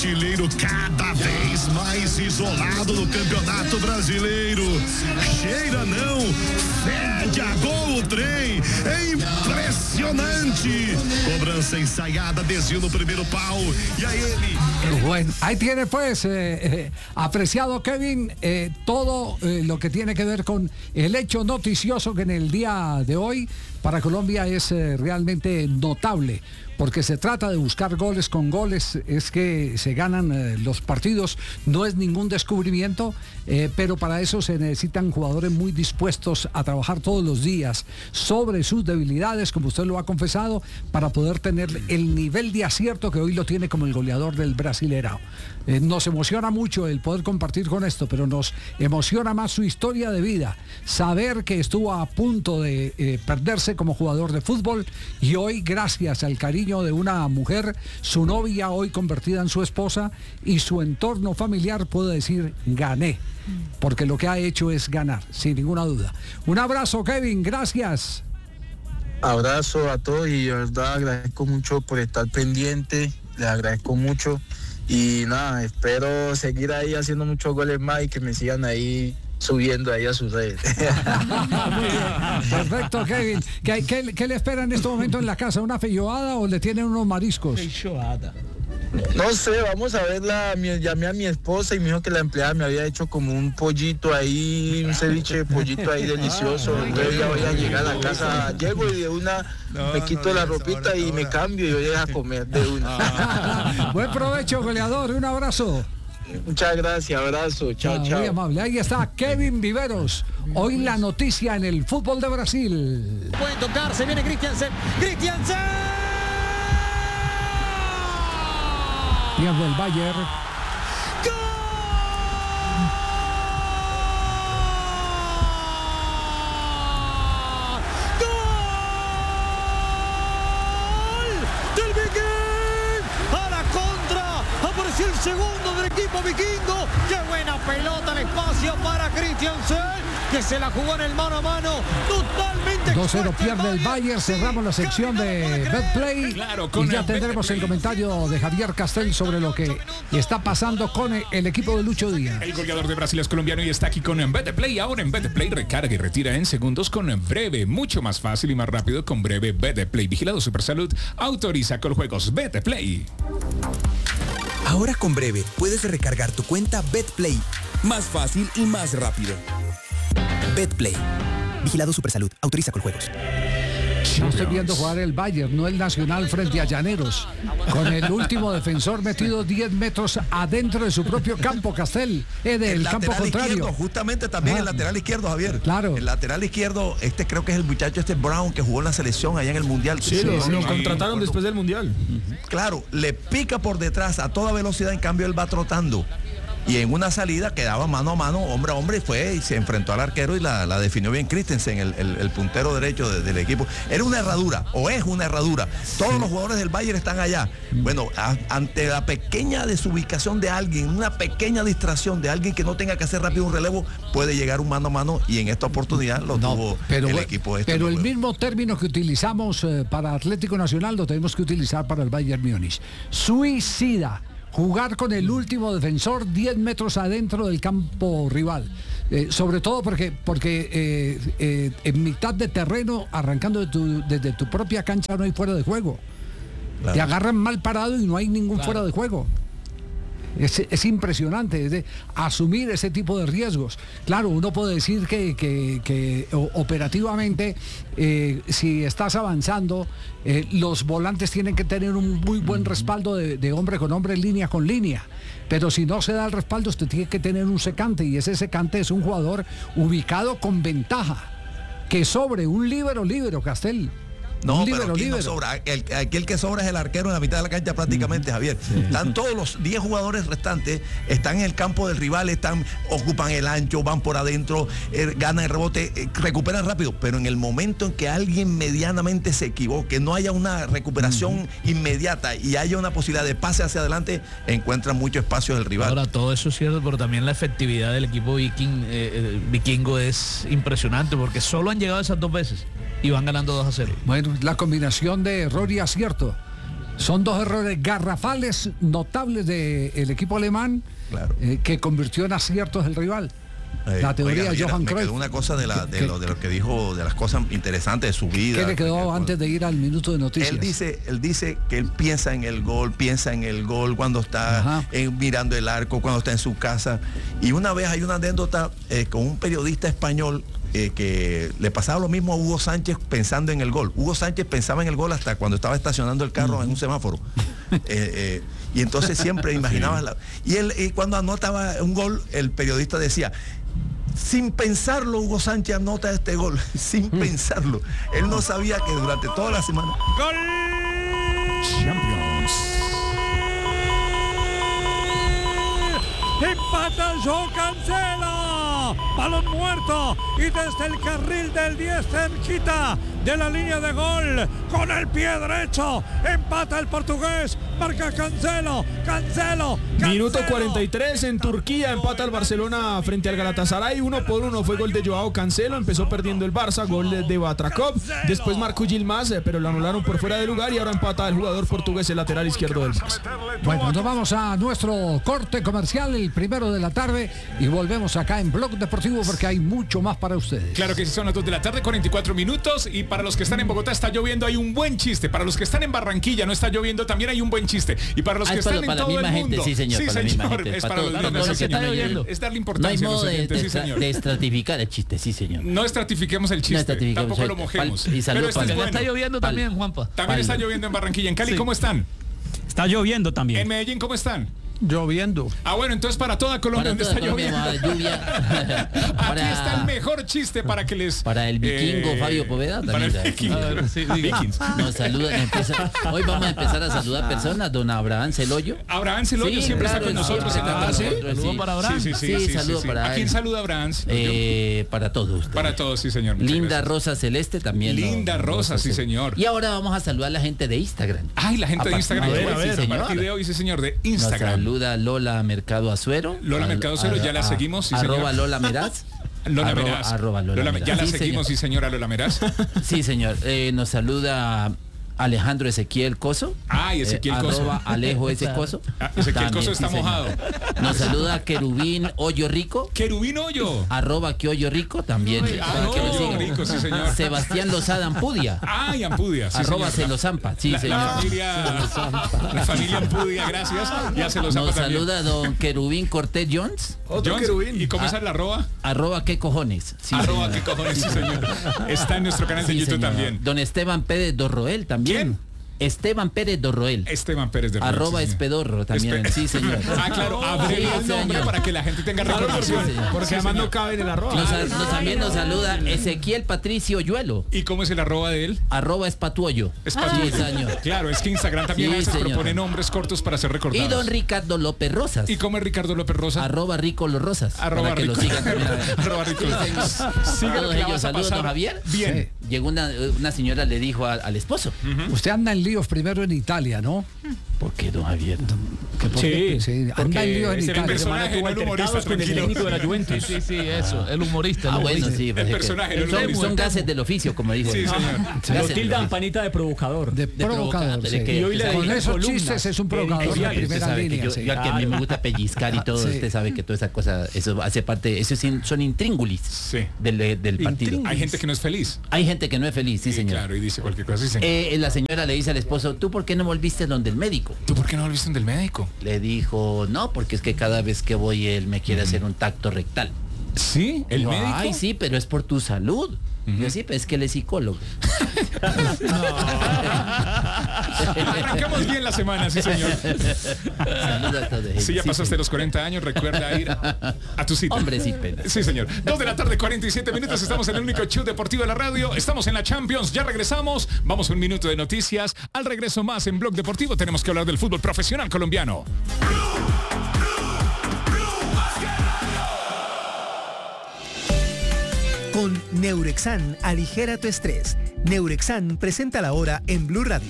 artilheiro cada vez mais isolado no Campeonato Brasileiro. Cheira não, fede a gol o trem, é impressionante. Cobrança ensaiada, desviou no primeiro pau, e aí ele... Bueno, ahí tiene pues, apreciado Kevin, todo lo que tiene que ver con el hecho noticioso que en el día de hoy para Colombia es realmente notable, porque se trata de buscar goles con goles, es que se ganan los partidos, no es ningún descubrimiento, pero para eso se necesitan jugadores muy dispuestos a trabajar todos los días sobre sus debilidades, como usted lo ha confesado, para poder tener el nivel de acierto que hoy lo tiene como el goleador del Brasileirão. Nos emociona mucho el poder compartir con esto, pero nos emociona más su historia de vida, saber que estuvo a punto de perderse como jugador de fútbol y hoy, gracias al cariño de una mujer, su novia hoy convertida en su esposa, y su entorno familiar puede decir gané, porque lo que ha hecho es ganar, sin ninguna duda. Un abrazo, Kevin, gracias. Abrazo a todos y de verdad agradezco mucho por estar pendiente, les agradezco mucho y nada, espero seguir ahí haciendo muchos goles más y que me sigan ahí subiendo ahí a sus redes. Perfecto, Kevin. ¿Qué le espera en este momento en la casa? ¿Una feijoada o le tienen unos mariscos? Feijoada. No sé, vamos a verla. Llamé a mi esposa y me dijo que la empleada me había hecho como un pollito ahí, un ceviche de pollito ahí delicioso. Entonces ya voy a llegar a la casa, llego y de una me quito la ropita y me cambio y voy a comer de una. Buen provecho, goleador. Un abrazo. Muchas gracias, abrazo, chao, chao. Muy amable, ahí está Kevin Viveros. Hoy la noticia en el fútbol de Brasil. Pueden tocar, se viene Christiansen. ¡Christiansen! Pierde el Bayern. El segundo del equipo vikingo. Qué buena pelota al espacio para Christiansen, que se la jugó en el mano a mano totalmente. 2-0 pierde el Bayern. Cerramos la sección de Betplay, claro, y ya tendremos el comentario de Javier Castel sobre lo que está pasando con el equipo de Lucho Díaz. El goleador de Brasil es colombiano y está aquí con Betplay. Ahora en Betplay recarga y retira en segundos con Breve, mucho más fácil y más rápido con Breve. Betplay, vigilado Supersalud, autoriza con juegos. Betplay. Ahora con Breve puedes recargar tu cuenta Betplay, más fácil y más rápido. Betplay, vigilado Supersalud, autoriza con juegos. No estoy viendo jugar el Bayern, no el Nacional frente a Llaneros, con el último defensor metido 10 metros adentro de su propio campo, Castel, del campo contrario. Izquierdo, justamente también el lateral izquierdo, Javier. Claro. El lateral izquierdo, creo que es el muchacho Brown, que jugó en la selección allá en el Mundial. Sí, lo contrataron después del Mundial. Claro, le pica por detrás a toda velocidad, en cambio él va trotando. Y en una salida quedaba mano a mano, hombre a hombre, y fue y se enfrentó al arquero y la definió bien Christensen, el puntero derecho del equipo. Era una herradura, o es una herradura. Todos los jugadores del Bayern están allá. Bueno, ante la pequeña desubicación de alguien, una pequeña distracción de alguien que no tenga que hacer rápido un relevo, puede llegar un mano a mano, y en esta oportunidad lo tuvo el equipo. Pero el mismo término que utilizamos para Atlético Nacional lo tenemos que utilizar para el Bayern Múnich. Suicida. Jugar con el último defensor 10 metros adentro del campo rival. Sobre todo porque en mitad de terreno, arrancando desde tu propia cancha, no hay fuera de juego. Claro. Te agarran mal parado y no hay ningún fuera de juego. Es impresionante, es de asumir ese tipo de riesgos. Claro, uno puede decir que operativamente, si estás avanzando, los volantes tienen que tener un muy buen respaldo de hombre con hombre, línea con línea. Pero si no se da el respaldo, usted tiene que tener un secante, y ese secante es un jugador ubicado con ventaja, que sobre un líbero, Castel. No, pero aquí no sobra. Aquel que sobra es el arquero en la mitad de la cancha prácticamente, Javier. Sí. Están todos los 10 jugadores restantes, están en el campo del rival, ocupan el ancho, van por adentro, ganan el rebote, recuperan rápido. Pero en el momento en que alguien medianamente se equivoque, no haya una recuperación inmediata y haya una posibilidad de pase hacia adelante, encuentran mucho espacio del rival. Ahora, todo eso es cierto, pero también la efectividad del equipo vikingo es impresionante, porque solo han llegado esas 2 veces y van ganando 2-0. Bueno, la combinación de error y acierto. Son dos errores garrafales notables del equipo alemán, Claro. Que convirtió en aciertos el rival. La teoría Oiga, de Johan me Cruyff. quedó una cosa de lo que dijo, de las cosas interesantes de su vida. ¿Qué le quedó antes de ir al minuto de noticias? Él dice que él piensa en el gol cuando está mirando el arco, cuando está en su casa. Y una vez hay una anécdota con un periodista español que le pasaba lo mismo a Hugo Sánchez pensando en el gol. Hugo Sánchez pensaba en el gol hasta cuando estaba estacionando el carro en un semáforo. Y entonces siempre imaginaba... Y cuando anotaba un gol, el periodista decía... Sin pensarlo, Hugo Sánchez anota este gol. Sin pensarlo. Él no sabía que durante toda la semana... ¡Gol! Champions. Empata Joao Cancelo. Balón muerto. Y desde el carril del 10 cerquita de la línea de gol. Con el pie derecho. Empata el portugués. Marca Cancelo. Cancelo. Minuto 43 en Turquía, empata el Barcelona frente al Galatasaray, 1-1 fue gol de Joao Cancelo, empezó perdiendo el Barça, gol de Batrakov, después marcó Yilmaz, pero lo anularon por fuera de lugar y ahora empata el jugador portugués, el lateral izquierdo del Barça. Bueno, nos vamos a nuestro corte comercial, el primero de la tarde, y volvemos acá en Blog Deportivo porque hay mucho más para ustedes. Claro que sí, son las 2 de la tarde, 44 minutos, y para los que están en Bogotá está lloviendo, hay un buen chiste. Para los que están en Barranquilla no está lloviendo, también hay un buen chiste. Y para los que están en todo el mundo, sí, señor, para la misma gente, es para para todos los los que están oyendo. Es darle No hay importancia a los modo oyentes, sí, señor. de estratificar el chiste, sí, señor. No estratifiquemos el chiste, tampoco lo mojemos. Y Pero este es bueno. Está lloviendo también, Juanpa. También está lloviendo en Barranquilla. En Cali, ¿cómo están? Está lloviendo también. En Medellín, ¿cómo están? Lloviendo. Ah, bueno, entonces para toda Colombia, donde está lloviendo. Aquí está el mejor chiste para que les... Para el vikingo Fabio Poveda también. Para el vikingo. Vikings. Nos saludan, hoy vamos a empezar a saludar personas, don Abraham Celoyo. Abraham Celoyo siempre está con nosotros. Saludos para Abraham. Sí, saludos para él. ¿A quién saluda Abraham? Para todos ustedes. Para todos, sí, señor. Linda Rosa Celeste también. Linda Rosa, sí, señor. Y ahora vamos a saludar a la gente de Instagram. Ay, la gente de Instagram. A partir de hoy, sí, señor, de Instagram. Nos saluda Lola Mercado Azuero. Lola Mercado Azuero, ya la seguimos, sí, señor. Arroba Lola Meraz. Lola Meraz. Lola Meraz. Ya la seguimos, sí, señora Lola Meraz. Sí, señor. Nos saluda Alejandro Ezequiel Coso. Ay, Ezequiel Coso. Arroba Alejo ese Coso. Ezequiel Coso está mojado. Nos saluda Querubín Hoyo Rico. Querubín Hoyo. Arroba que Hoyo Rico también. Hoyo Rico, sí, señor. Sebastián Lozada Ampudia. Ay, Ampudia. Sí, arroba Celozampa. Sí, señor. La familia Ampudia, gracias. Ya Celozampa nos también. saluda don Querubín Cortés Jones. Otro Querubín. ¿Y cómo es la arroba? Arroba qué cojones. Sí, arroba qué cojones, sí, señor. Está en nuestro canal de YouTube también. Don Esteban Pérez Dorroel también. ¿Quién? Esteban Pérez Dorroel. Esteban Pérez Dorroel. Arroba sí, Espedorro también. Sí, señor. Ah, claro, abrevia el nombre para que la gente tenga recordación. Porque además no cabe en el arroba. También nos saluda Ezequiel Patricio Yuelo. ¿Y cómo es el arroba de él? Arroba Espatuoyo. Espatuoyo. Sí, señor. Claro, es que Instagram también a veces propone nombres cortos para ser recordados. Y don Ricardo López Rosas. ¿Y cómo es Ricardo López Rosas? Arroba Rico Los Rosas. Arroba para que Rico. lo sigan también. Arroba Rico. Todos ellos. Saludos, don Javier. Bien. Llegó una señora, le dijo al esposo. Usted anda en líos primero en Italia, ¿no? ¿Por qué, don Javier? Sí, anda en líos en es el Italia. personaje, no el humorista, con el técnico de la Juventus. Sí, eso, el humorista. Bueno, sí. El personaje, no el humorista. Son gases del oficio, como dijo. Sí, señor. Lo tildan panita de provocador. De provocador, sí. Y hoy le con esos chistes es un provocador de primera línea. Yo que a mí me gusta pellizcar y todo, usted sabe que toda esa cosa, eso hace parte, eso son intríngulis del partido. Hay gente que no es feliz. Hay gente que no es feliz, sí, señor. Claro, y dice cualquier cosa, sí, señor. La señora le dice al esposo, ¿tú por qué no volviste donde el médico? ¿Tú por qué no volviste donde el médico? Le dijo, no, porque es que cada vez que voy él me quiere hacer un tacto rectal. ¿Sí? ¿El médico? Ay, sí, pero es por tu salud. Yo sí, pero es que él es psicólogo. Arrancamos bien la semana, sí, señor. Saludos a todos. Si ya pasaste los 40 años, recuerda ir a tu cita. Hombre, sí, pena. Sí, señor. 2 de la tarde, 47 minutos. Estamos en el único show deportivo de la radio. Estamos en la Champions. Ya regresamos. Vamos a un minuto de noticias. Al regreso más en Blog Deportivo tenemos que hablar del fútbol profesional colombiano. Con Neurexan, aligera tu estrés. Neurexan presenta la hora en Blue Radio.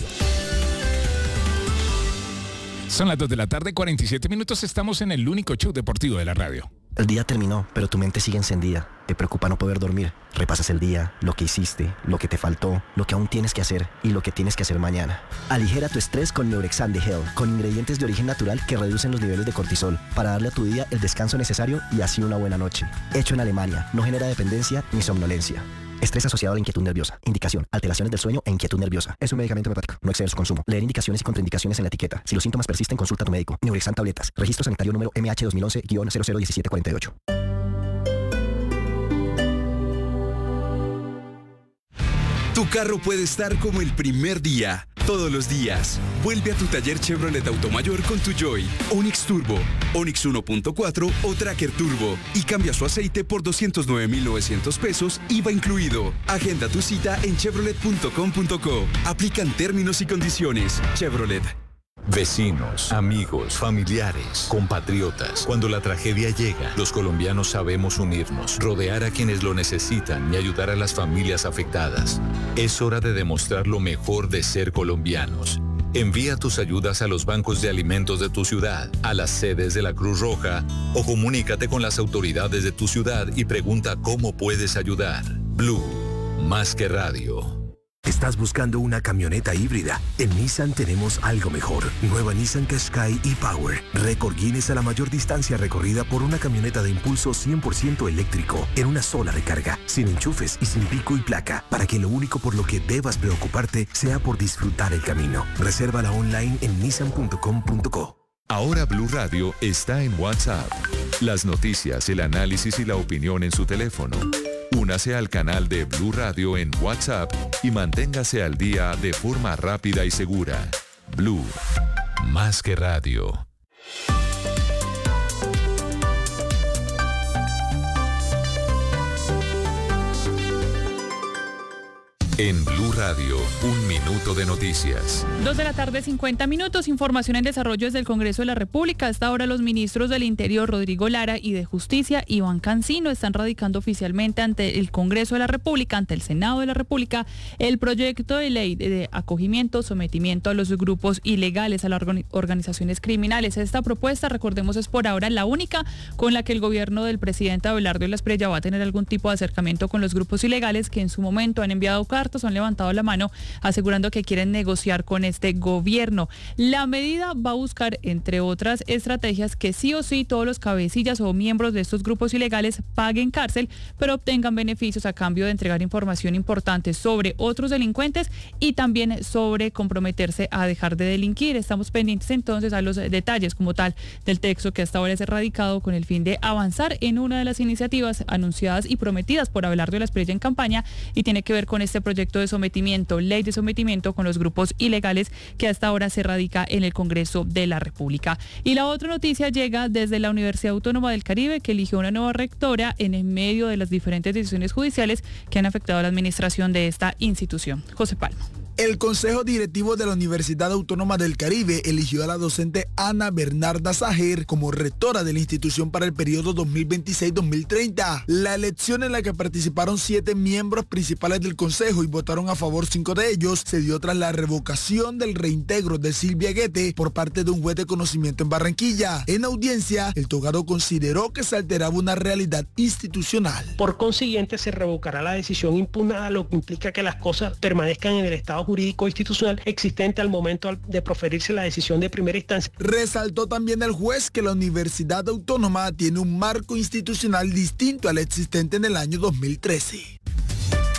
Son las 2 de la tarde, 47 minutos. Estamos en el único show deportivo de la radio. El día terminó, pero tu mente sigue encendida. Te preocupa no poder dormir. Repasas el día, lo que hiciste, lo que te faltó, lo que aún tienes que hacer y lo que tienes que hacer mañana. Aligera tu estrés con Neurexan de Hell, con ingredientes de origen natural que reducen los niveles de cortisol para darle a tu día el descanso necesario y así una buena noche. Hecho en Alemania, no genera dependencia ni somnolencia. Estrés asociado a la inquietud nerviosa. Indicación: alteraciones del sueño e inquietud nerviosa. Es un medicamento hepático. No exceder su consumo. Leer indicaciones y contraindicaciones en la etiqueta. Si los síntomas persisten, consulta a tu médico. Neurexan tabletas. Registro sanitario número MH 2011-001748. Tu carro puede estar como el primer día, todos los días. Vuelve a tu taller Chevrolet Automayor con tu Joy, Onix Turbo, Onix 1.4 o Tracker Turbo y cambia su aceite por 209,900 pesos, IVA incluido. Agenda tu cita en chevrolet.com.co. Aplican términos y condiciones. Chevrolet. Vecinos, amigos, familiares, compatriotas. Cuando la tragedia llega, los colombianos sabemos unirnos, rodear a quienes lo necesitan y ayudar a las familias afectadas. Es hora de demostrar lo mejor de ser colombianos. Envía tus ayudas a los bancos de alimentos de tu ciudad, a las sedes de la Cruz Roja o comunícate con las autoridades de tu ciudad y pregunta cómo puedes ayudar. Blue, más que radio. ¿Estás buscando una camioneta híbrida? En Nissan tenemos algo mejor. Nueva Nissan Qashqai e-Power. Récord Guinness a la mayor distancia recorrida por una camioneta de impulso 100% eléctrico en una sola recarga, sin enchufes y sin pico y placa, para que lo único por lo que debas preocuparte sea por disfrutar el camino. Resérvala online en nissan.com.co. Ahora Blue Radio está en WhatsApp. Las noticias, el análisis y la opinión en su teléfono. Únase al canal de Blue Radio en WhatsApp y manténgase al día de forma rápida y segura. Blue, más que radio. En Blue Radio, 1 minuto de noticias. 2:50 p.m, información en desarrollo desde el Congreso de la República. A esta hora los ministros del Interior, Rodrigo Lara, y de Justicia, Iván Cancino, están radicando oficialmente ante el Congreso de la República, ante el Senado de la República, el proyecto de ley de acogimiento, sometimiento a los grupos ilegales, a las organizaciones criminales. Esta propuesta, recordemos, es por ahora la única con la que el gobierno del presidente Abelardo Esprella va a tener algún tipo de acercamiento con los grupos ilegales que en su momento han enviado cartas, han levantado la mano asegurando que quieren negociar con este gobierno. La medida va a buscar, entre otras estrategias, que sí o sí todos los cabecillas o miembros de estos grupos ilegales paguen cárcel, pero obtengan beneficios a cambio de entregar información importante sobre otros delincuentes y también sobre comprometerse a dejar de delinquir. Estamos pendientes entonces a los detalles como tal del texto que hasta ahora es radicado con el fin de avanzar en una de las iniciativas anunciadas y prometidas por Abelardo Esprella en campaña, y tiene que ver con este proyecto de sometimiento, ley de sometimiento con los grupos ilegales que hasta ahora se radica en el Congreso de la República. Y la otra noticia llega desde la Universidad Autónoma del Caribe, que eligió una nueva rectora en el medio de las diferentes decisiones judiciales que han afectado a la administración de esta institución. José Palma. El Consejo Directivo de la Universidad Autónoma del Caribe eligió a la docente Ana Bernarda Sajer como rectora de la institución para el periodo 2026-2030. La elección, en la que participaron 7 miembros principales del Consejo y votaron a favor 5 de ellos, se dio tras la revocación del reintegro de Silvia Guete por parte de un juez de conocimiento en Barranquilla. En audiencia, el togado consideró que se alteraba una realidad institucional. Por consiguiente, se revocará la decisión impugnada, lo que implica que las cosas permanezcan en el estado jurídico institucional existente al momento de proferirse la decisión de primera instancia. Resaltó también el juez que la Universidad Autónoma tiene un marco institucional distinto al existente en el año 2013.